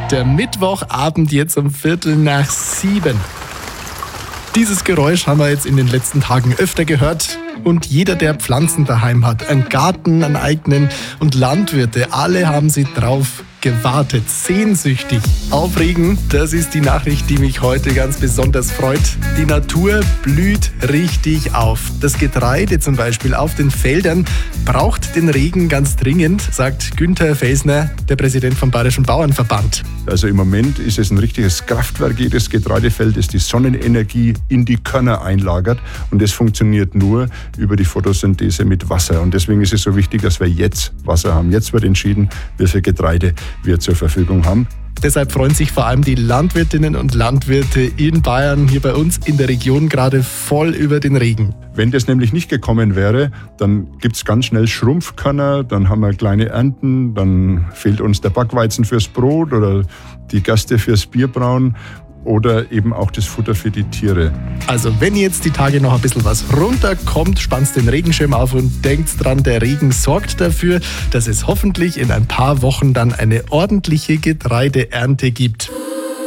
Der Mittwochabend jetzt um 6:15. Dieses Geräusch haben wir jetzt in den letzten Tagen öfter gehört. Und jeder, der Pflanzen daheim hat, einen Garten, einen eigenen und Landwirte, alle haben sie drauf gewartet, sehnsüchtig auf Regen. Das ist die Nachricht, die mich heute ganz besonders freut. Die Natur blüht richtig auf. Das Getreide zum Beispiel auf den Feldern braucht den Regen ganz dringend, sagt Günther Felsner, der Präsident vom Bayerischen Bauernverband. Also im Moment ist es ein richtiges Kraftwerk, jedes Getreidefeld, das die Sonnenenergie in die Körner einlagert. Und das funktioniert nur über die Photosynthese mit Wasser. Und deswegen ist es so wichtig, dass wir jetzt Wasser haben. Jetzt wird entschieden, wie viel Getreide wir zur Verfügung haben. Deshalb freuen sich vor allem die Landwirtinnen und Landwirte in Bayern, hier bei uns in der Region, gerade voll über den Regen. Wenn das nämlich nicht gekommen wäre, dann gibt es ganz schnell Schrumpfkörner, dann haben wir kleine Ernten, dann fehlt uns der Backweizen fürs Brot oder die Gerste fürs Bierbrauen oder eben auch das Futter für die Tiere. Also wenn jetzt die Tage noch ein bisschen was runterkommt, spannst den Regenschirm auf und denkt dran, der Regen sorgt dafür, dass es hoffentlich in ein paar Wochen dann eine ordentliche Getreideernte gibt.